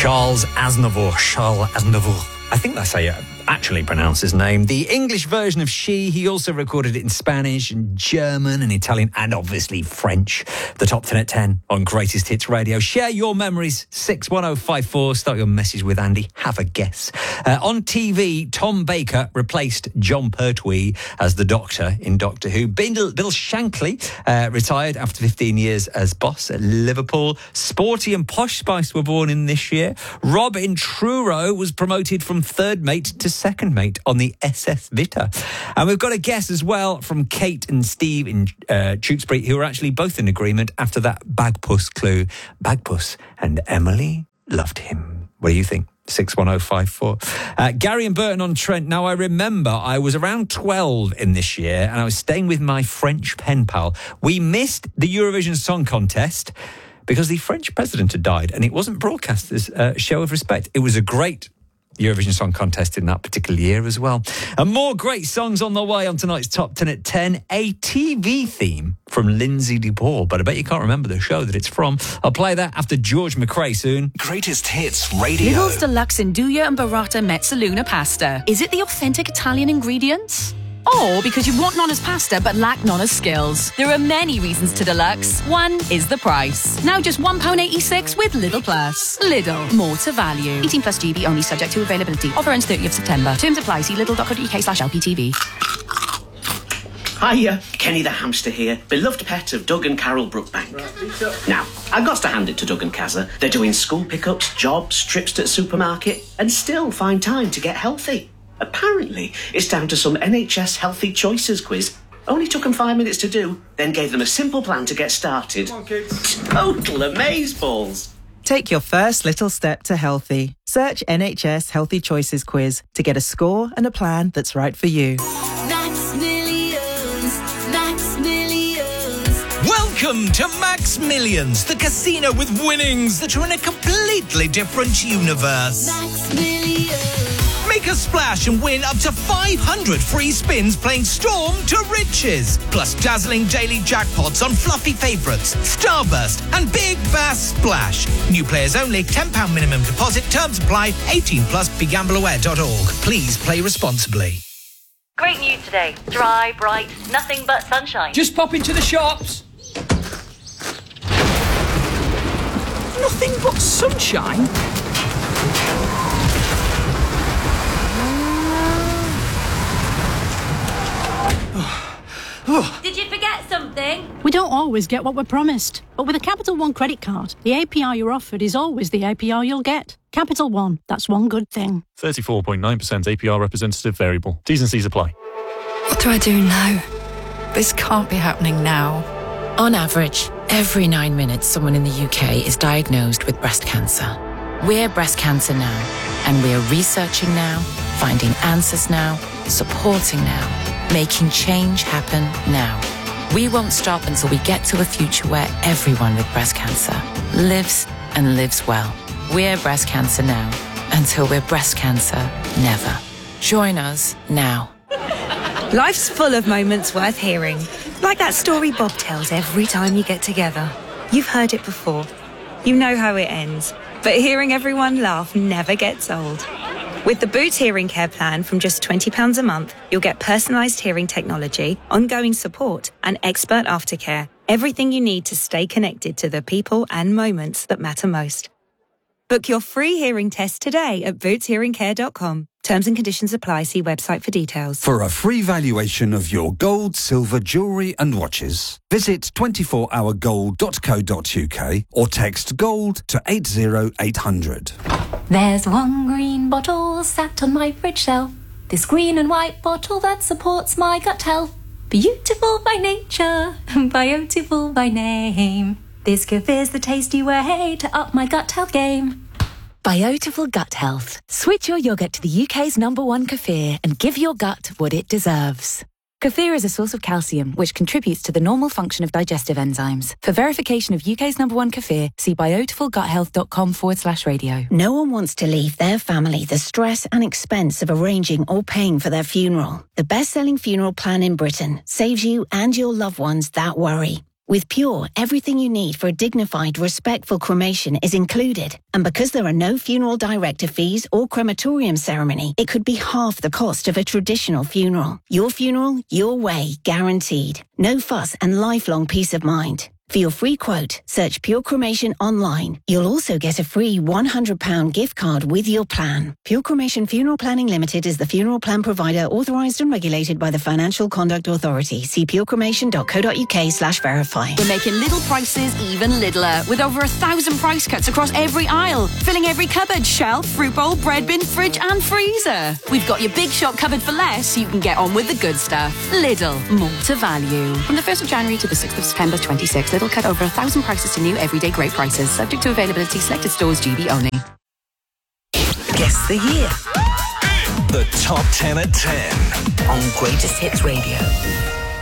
Charles Aznavour. I think that's how you actually pronounce his name. The English version of She. He also recorded it in Spanish and German and Italian and obviously French. The Top 10 at 10 on Greatest Hits Radio. Share your memories. 61054. Start your message with Andy. Have a guess. On TV, Tom Baker replaced John Pertwee as the Doctor in Doctor Who. Bill Shankly retired after 15 years as boss at Liverpool. Sporty and Posh Spice were born in this year. Robin Truro was promoted from third mate to second mate on the SS Vita. And we've got a guess as well from Kate and Steve in Tewkesbury, who are actually both in agreement after that Bagpuss clue. Bagpuss and Emily loved him. What do you think? 61054. Gary and Burton on Trent. Now, I remember I was around 12 in this year and I was staying with my French pen pal. We missed the Eurovision Song Contest because the French president had died and it wasn't broadcast as a show of respect. It was a great Eurovision Song Contest in that particular year as well. And more great songs on the way on tonight's Top 10 at 10. A TV theme from Lindsay DePaul, but I bet you can't remember the show that it's from. I'll play that after George McRae soon. Greatest Hits Radio. Lidl's Deluxe Induja and Burrata Mezzaluna pasta. Is it the authentic Italian ingredients? Or because you want Nonna's pasta but lack Nonna's skills? There are many reasons to deluxe. One is the price. Now just £1.86 with Lidl Plus. Lidl, more to value. 18 plus GB only, subject to availability. Offer ends 30th September. Terms apply. See lidl.co.uk/LPTV. Hiya, Kenny the hamster here, beloved pet of Doug and Carol Brookbank. Now, I've got to hand it to Doug and Kazza. They're doing school pickups, jobs, trips to the supermarket, and still find time to get healthy. Apparently, it's down to some NHS Healthy Choices quiz. Only took them 5 minutes to do, then gave them a simple plan to get started. Come on, kids. Total amazeballs. Take your first little step to healthy. Search NHS Healthy Choices quiz to get a score and a plan that's right for you. Max Millions, Max Millions. Welcome to Max Millions, the casino with winnings that are in a completely different universe. Max Millions. Make a splash and win up to 500 free spins playing Storm to Riches. Plus dazzling daily jackpots on fluffy favourites, Starburst and Big Bass Splash. New players only, £10 minimum deposit. Terms apply. 18 plus. BeGambleAware.org. Please play responsibly. Great news today. Dry, bright, nothing but sunshine. Just pop into the shops. Nothing but sunshine? Did you forget something? We don't always get what we're promised. But with a Capital One credit card, the APR you're offered is always the APR you'll get. Capital One, that's one good thing. 34.9% APR representative variable. T's and C's apply. What do I do now? This can't be happening now. On average, every 9 minutes someone in the UK is diagnosed with breast cancer. We're Breast Cancer Now, and we're researching now, finding answers now, supporting now, making change happen now. We won't stop until we get to a future where everyone with breast cancer lives and lives well. We're Breast Cancer Now, until we're breast cancer never. Join us now. Life's full of moments worth hearing. Like that story Bob tells every time you get together. You've heard it before. You know how it ends. But hearing everyone laugh never gets old. With the Boots Hearing Care plan from just £20 a month, you'll get personalised hearing technology, ongoing support and expert aftercare. Everything you need to stay connected to the people and moments that matter most. Book your free hearing test today at bootshearingcare.com. Terms and conditions apply. See website for details. For a free valuation of your gold, silver, jewellery and watches, visit 24hourgold.co.uk or text GOLD to 80800. There's one green bottle sat on my fridge shelf. This green and white bottle that supports my gut health. Beautiful by nature, beautiful by name. This Kefir's the tasty way to up my gut health game. Biotiful Gut Health. Switch your yoghurt to the UK's #1 kefir and give your gut what it deserves. Kefir is a source of calcium, which contributes to the normal function of digestive enzymes. For verification of UK's #1 kefir, see biotifulguthealth.com/radio. No one wants to leave their family the stress and expense of arranging or paying for their funeral. The best-selling funeral plan in Britain saves you and your loved ones that worry. With Pure, everything you need for a dignified, respectful cremation is included. And because there are no funeral director fees or crematorium ceremony, it could be half the cost of a traditional funeral. Your funeral, your way, guaranteed. No fuss and lifelong peace of mind. For your free quote, search Pure Cremation online. You'll also get a free £100 gift card with your plan. Pure Cremation Funeral Planning Limited is the funeral plan provider authorised and regulated by the Financial Conduct Authority. See purecremation.co.uk/verify. We're making little prices even littler, with over 1,000 price cuts across every aisle, filling every cupboard, shelf, fruit bowl, bread bin, fridge and freezer. We've got your big shop covered for less, so you can get on with the good stuff. Lidl, more to value. From the 1st of January to the 6th of September 26, Lidl cut over 1,000 prices to new everyday great prices, subject to availability, selected stores, GB only. Guess the year. The top 10 at 10 on Greatest Hits Radio.